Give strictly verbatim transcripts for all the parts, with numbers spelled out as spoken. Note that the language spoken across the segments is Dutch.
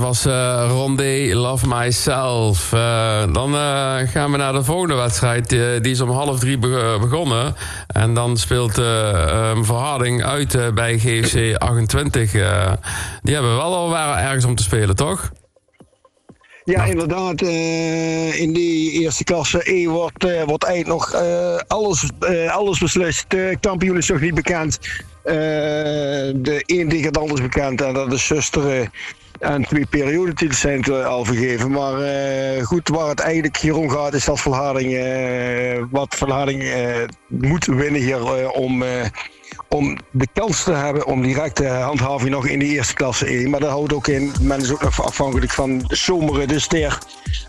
was uh, Rondé, Love Myself. Uh, dan uh, gaan we naar de volgende wedstrijd. Uh, die is om half drie be- begonnen. En dan speelt uh, um, Verharding uit uh, bij G F C achtentwintig. Uh, die hebben wel al waren ergens om te spelen, toch? Ja, inderdaad. Uh, in die eerste klasse E wordt, uh, wordt eigenlijk nog uh, alles, uh, alles beslist. De kampioen is nog niet bekend. Uh, de één ding het anders bekend. En dat is Zusteren. En twee periodetitels zijn al vergeven. Maar uh, goed, waar het eigenlijk hier om gaat is dat Volharding, uh, wat Volharding uh, moet winnen hier uh, om... Uh, om de kans te hebben om direct te handhaven nog in de eerste klasse één. Maar dat houdt ook in, men is ook nog afhankelijk van de Zomeren, de Ster.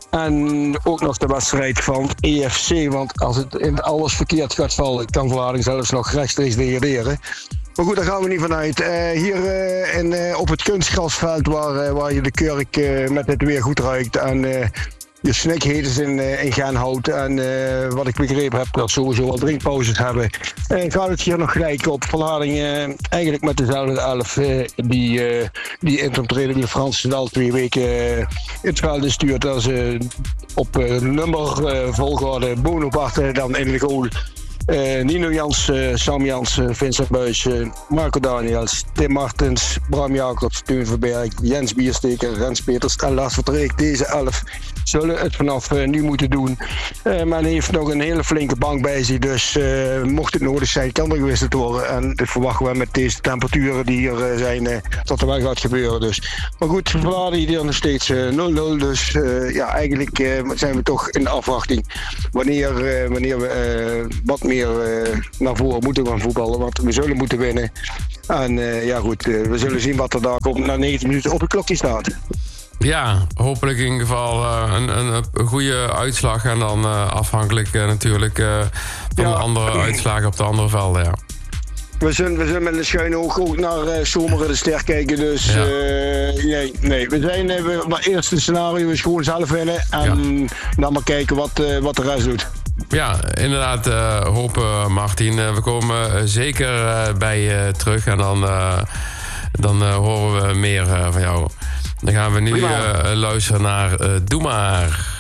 En ook nog de wedstrijd van E F C. Want als het in alles verkeerd gaat vallen, kan Volharding zelfs nog rechtstreeks degraderen. Maar goed, daar gaan we niet vanuit. Uh, hier uh, in, uh, op het kunstgrasveld waar, uh, waar je de kurk uh, met het weer goed ruikt. En uh, je snikhetens in, uh, in Genhout. En uh, wat ik begrepen heb, dat sowieso wel drinkpauzes hebben. Uh, gaat het hier nog gelijk op. Volharding uh, eigenlijk met dezelfde elf uh, die, uh, die intertreden die de Fransen al twee weken uh, in het veld is stuurt. Dat is uh, op uh, nummer uh, volgorde Bonaparte dan in de goal. Uh, Nino Jans, uh, Sam Jans, uh, Vincent Buijs, uh, Marco Daniels, Tim Martens, Bram Jacobs, Teun Verberg, Jens Biersteker, Rens Peters en Lars Vertreek. Deze elf zullen het vanaf uh, nu moeten doen. Uh, men heeft nog een hele flinke bank bij zich, dus uh, mocht het nodig zijn, kan er gewisseld worden. En dat verwachten we met deze temperaturen die hier uh, zijn, uh, dat er wel gaat gebeuren. Dus. Maar goed, Vlaardingen hier nog steeds uh, nul nul, dus uh, ja, eigenlijk uh, zijn we toch in de afwachting wanneer, uh, wanneer we uh, wat meer Uh, naar voren moeten gaan voetballen, want we zullen moeten winnen. En uh, ja goed, uh, we zullen zien wat er daar komt na negentig minuten op het klokje staat. Ja, hopelijk in ieder geval uh, een, een, een goede uitslag en dan uh, afhankelijk uh, natuurlijk uh, van ja. de andere uitslagen op de andere velden. Ja. We zullen, we zullen met een schuine oog ook naar uh, Zomeren de Ster kijken. Dus ja. uh, nee, nee, we zijn uh, we, het eerste scenario is gewoon zelf winnen en ja. dan maar kijken wat, uh, wat de rest doet. Ja, inderdaad, uh, hopen Martin. Uh, we komen uh, zeker uh, bij je uh, terug en dan, uh, dan uh, horen we meer uh, van jou. Dan gaan we nu uh, luisteren naar uh, Doe Maar.